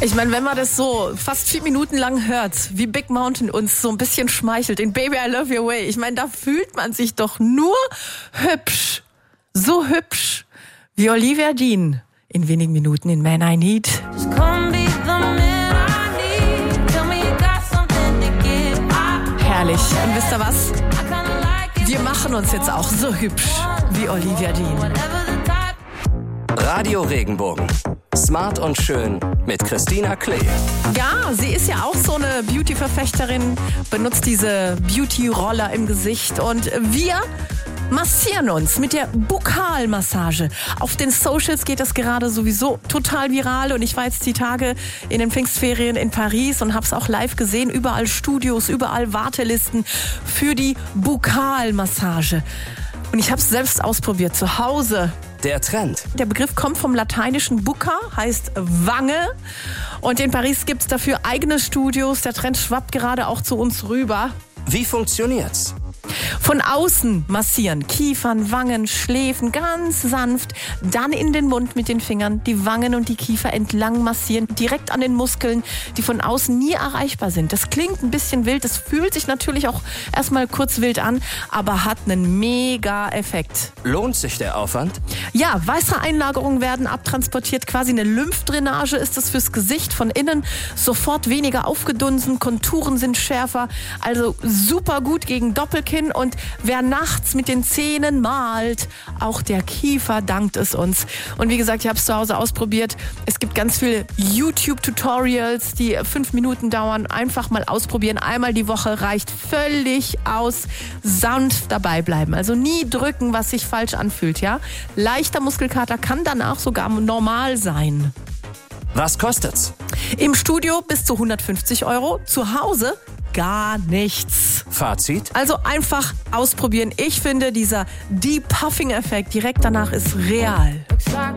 Ich meine, wenn man das so fast 4 Minuten lang hört, wie Big Mountain uns so ein bisschen schmeichelt in Baby I Love Your Way, ich meine, da fühlt man sich doch nur hübsch, so hübsch wie Olivia Dean in wenigen Minuten in Man I Need. Herrlich. Und wisst ihr was? Wir machen uns jetzt auch so hübsch wie Olivia Dean. Radio Regenbogen. Smart und schön mit Christina Klee. Ja, sie ist ja auch so eine Beauty-Verfechterin, benutzt diese Beauty-Roller im Gesicht und wir massieren uns mit der Buckalmassage. Auf den Socials geht das gerade sowieso total viral und ich war jetzt die Tage in den Pfingstferien in Paris und hab's auch live gesehen. Überall Studios, überall Wartelisten für die Buckalmassage. Und ich hab's selbst ausprobiert zu Hause. Der Trend. Der Begriff kommt vom lateinischen bucca, heißt Wange. Und in Paris gibt's dafür eigene Studios. Der Trend schwappt gerade auch zu uns rüber. Wie funktioniert's? Von außen massieren, Kiefern, Wangen, Schläfen, ganz sanft. Dann in den Mund mit den Fingern, die Wangen und die Kiefer entlang massieren, direkt an den Muskeln, die von außen nie erreichbar sind. Das klingt ein bisschen wild, das fühlt sich natürlich auch erstmal kurz wild an, aber hat einen Mega-Effekt. Lohnt sich der Aufwand? Ja, Wassereinlagerungen werden abtransportiert, quasi eine Lymphdrainage ist das fürs Gesicht von innen. Sofort weniger aufgedunsen, Konturen sind schärfer, also super gut gegen Doppelkinn. Und wer nachts mit den Zähnen malt, auch der Kiefer dankt es uns. Und wie gesagt, ich habe es zu Hause ausprobiert. Es gibt ganz viele YouTube-Tutorials, die 5 Minuten dauern. Einfach mal ausprobieren. Einmal die Woche reicht völlig aus. Sanft dabei bleiben. Also nie drücken, was sich falsch anfühlt. Ja? Leichter Muskelkater kann danach sogar normal sein. Was kostet's? Im Studio bis zu 150 €. Zu Hause gar nichts. Fazit? Also einfach ausprobieren. Ich finde, dieser Depuffing-Effekt direkt danach ist real.